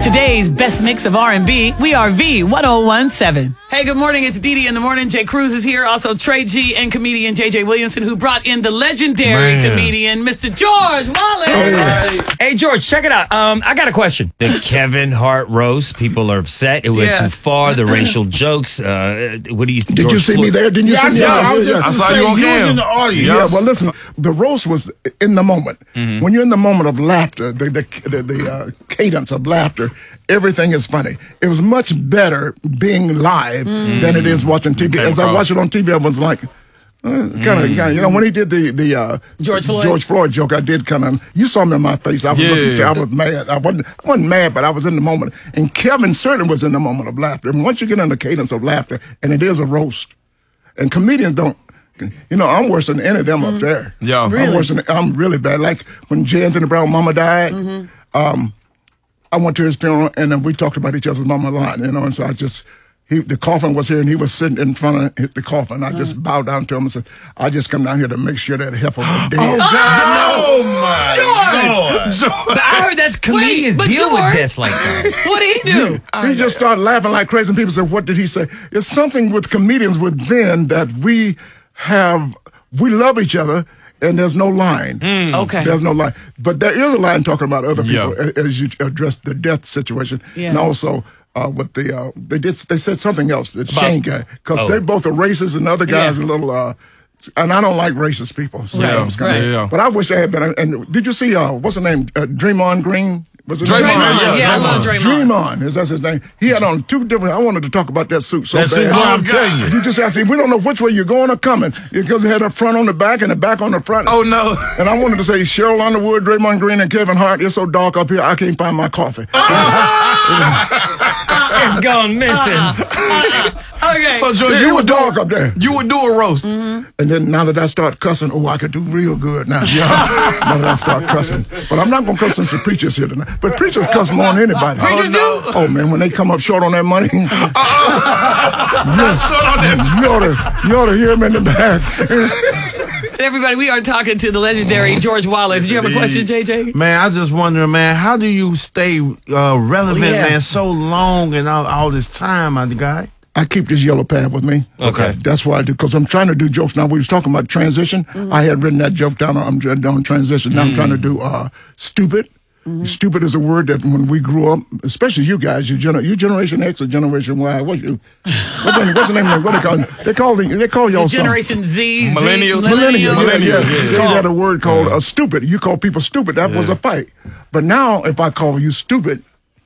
Today's best mix of R&B, we are V1017. Hey, good morning. It's Dee in the morning. Jay Cruz is here. Also, Trey G and comedian JJ Williamson, who brought in the legendary comedian, Mr. George Wallace. Hey, George, check it out. I got a question. The Kevin Hart roast, people are upset. It went too far. The racial jokes. What do you think? Did you see me there? Didn't you see me? I saw you on camera. In the audience. Yeah, well, listen, the roast was in the moment. When you're in the moment of laughter, the cadence of laughter, everything is funny. It was much better being live than it is watching TV. As I watched it on TV, I was like, kind of, you know, when he did the George Floyd joke, I did kind of. You saw me in my face. I was looking. I was mad. I wasn't mad, but I was in the moment. And Kevin certainly was in the moment of laughter. And once you get in the cadence of laughter, and it is a roast, and comedians don't. You know, I'm worse than any of them up there. Yeah, really? I'm really bad. Like when J. Anthony Brown mama died. I went to his funeral, and then we talked about each other's mama a lot, you know, and so the coffin was here, and he was sitting in front of the coffin. I just bowed down to him and said, I just come down here to make sure that heifer was dead. Oh, God. Oh, my George. But I heard that's comedians deal with death like that. What did he do? He just started laughing like crazy, and people said, what did he say? It's something with comedians within that we love each other, and there's no line. Okay. There's no line. But there is a line talking about other people as you address the death situation. Yeah. And also with they said something else, the Shane guy. Because they both are racist, and the other guy's a little, and I don't like racist people. So But I wish I had been. And did you see, what's the name? Draymond Green? Was it Draymond? Yeah, I love Draymond. Draymond, that's his name. He had on two different. I wanted to talk about that suit so bad. Suit, I'm telling you. You just asked, we don't know which way you're going or coming because it had a front on the back and a back on the front. Oh no! And I wanted to say Cheryl Underwood, Draymond Green, and Kevin Hart. It's so dark up here, I can't find my coffee. It's gone missing. Okay. So George, you would dark up there. You would do a roast, and then now that I start cussing, I could do real good now. Now that I start cussing, but I'm not gonna cuss some preachers here tonight. But preachers cuss more than anybody. Preachers do? Oh man, when they come up short on that money, you ought to hear them in the back. Everybody, we are talking to the legendary George Wallace. Did you have a question, JJ? Man, I just wondering, man, how do you stay relevant, man, so long and all this time, my guy? I keep this yellow pad with me. Okay. That's why I do, because I'm trying to do jokes. Now, we was talking about transition. I had written that joke down on transition. Now I'm trying to do stupid. Stupid is a word that when we grew up, especially you guys, you Generation X or Generation Y, what's the name of it? What they call they call y'all Generation Z. Millennials. Yeah. They had a word called stupid. You call people stupid. That was a fight. But now, if I call you stupid,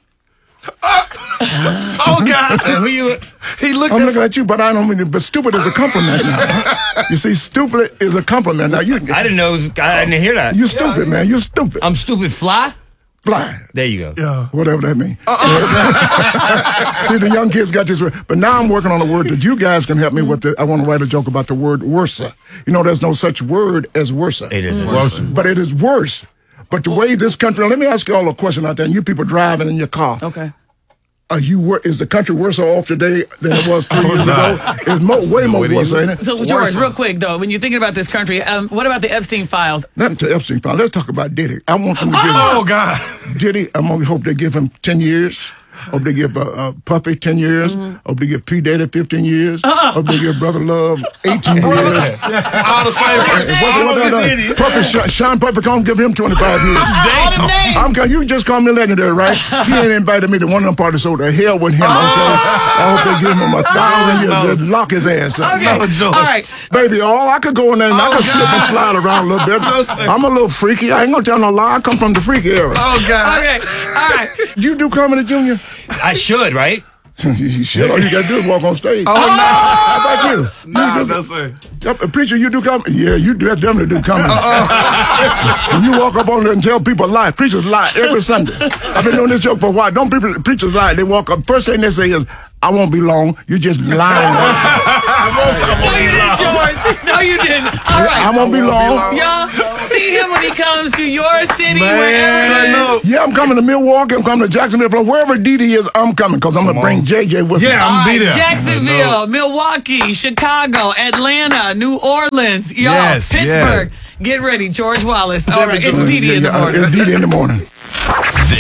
oh God! I'm looking at you, but I don't mean it. But stupid is a compliment now. You see, stupid is a compliment. Now I didn't know. I didn't hear that. You stupid, man. You stupid. I'm stupid. Fly. There you go. Yeah, whatever that means. See, the young kids got this word. But now I'm working on a word that you guys can help me with. I want to write a joke about the word worse. You know, there's no such word as worse. It isn't worse. But it is worse. But the way this country, let me ask you all a question out there, and you people driving in your car. Okay. Is the country worse off today than it was 3 years ago? It's way more worse, ain't it? So, George, real quick, though, when you're thinking about this country, what about the Epstein files? Not to Epstein files. Let's talk about Diddy. I want them to give Oh, God. Diddy, I'm going to hope they give him 10 years. Hope they give Puffy 10 years. Hope they give P. Diddy 15 years. Hope they give Brother Love 18 years. All the same. Puffy, Sean Puffy, come give him 25 years. You just call me legendary, right? He ain't invited me to one of them parties, so the hell with him. I hope they give him 1,000 years. Just lock his ass up. Okay. All right. Baby, I could go in there and I could slip and slide around a little bit. I'm a little freaky. I ain't gonna tell no lie. I come from the freaky era. Oh, God. Okay. All right. You do comedy, Junior? I should, right? You should. All you gotta do is walk on stage. Oh, no. How about you? No, sir. Preacher, you do comedy? Yeah, you definitely do comedy. When you walk up on there and tell people lie, preachers lie every Sunday. I've been doing this joke for a while. Don't preachers lie. They walk up, first thing they say is, I won't be long. You just lying. No, you didn't, George. No, you didn't. All right. I won't be long. Y'all see him when he comes to your city, Man, wherever it is. Yeah, I'm coming to Milwaukee. I'm coming to Jacksonville. Wherever Didi is, I'm coming because I'm going to bring JJ with me. Yeah, I'm going to be there. Jacksonville, Milwaukee, Chicago, Atlanta, New Orleans, y'all, Pittsburgh. Get ready, George Wallace. All right, it's Didi in the morning. It's Didi in the morning. This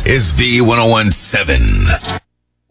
This is V1017.